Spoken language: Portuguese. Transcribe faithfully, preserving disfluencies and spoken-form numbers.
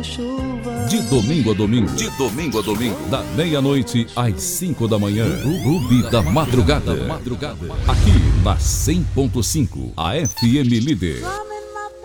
chuva. De domingo a domingo, de domingo a domingo, da meia-noite às cinco da manhã, Clube da Madrugada. Aqui na cem ponto cinco, a F M Líder.